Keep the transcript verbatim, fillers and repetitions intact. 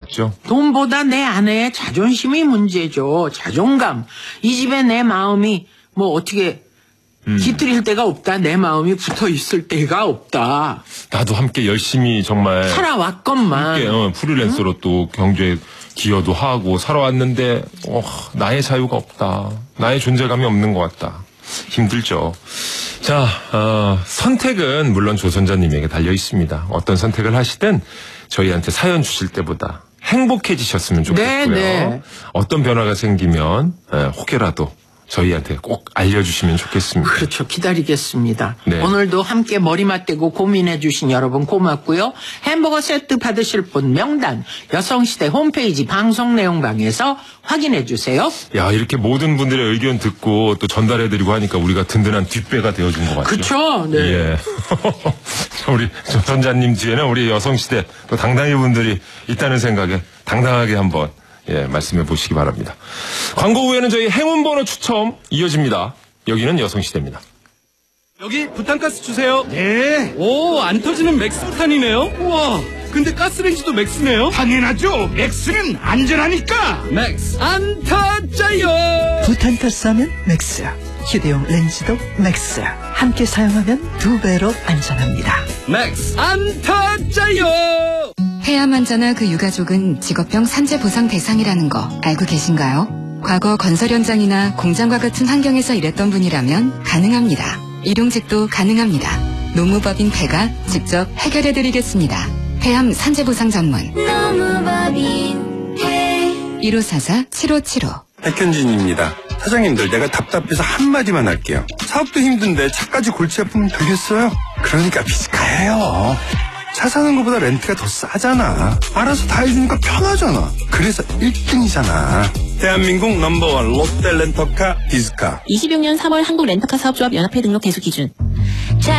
맞죠? 돈보다 내 아내의 자존심이 문제죠. 자존감. 이 집에 내 마음이 뭐 어떻게 음. 깃들일 데가 없다. 내 마음이 붙어 있을 데가 없다. 나도 함께 열심히 정말 살아왔건만 함께 어, 프리랜서로 응? 또 경제에 기여도 하고 살아왔는데 어, 나의 자유가 없다. 나의 존재감이 없는 것 같다. 힘들죠. 자, 어, 선택은 물론 조선자님에게 달려 있습니다. 어떤 선택을 하시든 저희한테 사연 주실 때보다 행복해지셨으면 좋겠고요. 네네. 어떤 변화가 생기면 에, 혹여라도 저희한테 꼭 알려주시면 좋겠습니다. 그렇죠. 기다리겠습니다. 네. 오늘도 함께 머리 맞대고 고민해 주신 여러분 고맙고요. 햄버거 세트 받으실 분 명단 여성시대 홈페이지 방송 내용방에서 확인해 주세요. 야, 이렇게 모든 분들의 의견 듣고 또 전달해드리고 하니까 우리가 든든한 뒷배가 되어준 것 같죠. 그렇죠. 네. 예. 우리 조선자님 뒤에는 우리 여성시대 또 당당히 분들이 있다는 생각에 당당하게 한번 예, 말씀해 보시기 바랍니다. 광고 후에는 저희 행운번호 추첨 이어집니다. 여기는 여성시대입니다. 여기 부탄가스 주세요. 네. 오, 안 터지는 맥스 부탄이네요. 우와, 근데 가스레인지도 맥스네요. 당연하죠. 맥스는 안전하니까. 맥스 안 터져요. 부탄가스 하면 맥스. 휴대용 렌즈도 맥스. 함께 사용하면 두 배로 안전합니다. 맥스 안 터져요. 폐암 환자나 그 유가족은 직업병 산재 보상 대상이라는 거 알고 계신가요? 과거 건설 현장이나 공장과 같은 환경에서 일했던 분이라면 가능합니다. 일용직도 가능합니다. 노무법인 폐가 직접 해결해드리겠습니다. 폐암 산재 보상 전문 노무법인 폐 일오사사 칠오칠오. 백현진입니다. 사장님들, 내가 답답해서 한마디만 할게요. 사업도 힘든데 차까지 골치 아프면 되겠어요? 그러니까 비스카예요. 차 사는 것보다 렌트가 더 싸잖아. 알아서 다 해주니까 편하잖아. 그래서 일 등이잖아. 대한민국 넘버원 롯데 렌터카 비스카. 이십육 년 삼월 한국 렌터카 사업조합 연합회 등록 개수 기준.